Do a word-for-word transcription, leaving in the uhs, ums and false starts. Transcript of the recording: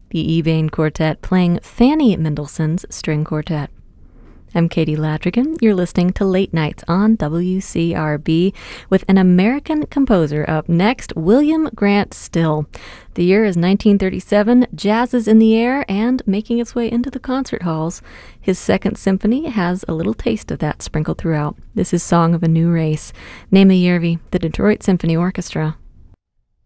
the Evain Quartet playing Fanny Mendelssohn's String Quartet. I'm Katie Ladrigan. You're listening to Late Nights on W C R B with an American composer up next, William Grant Still. The year is nineteen thirty-seven, jazz is in the air and making its way into the concert halls. His second symphony has a little taste of that sprinkled throughout. This is Song of a New Race. Naima Järvi, the Detroit Symphony Orchestra.